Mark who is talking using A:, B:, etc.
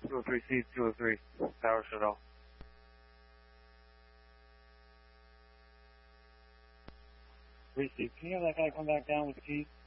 A: 203C, 203, power shut off. Receive, can you have that guy come back down with the keys?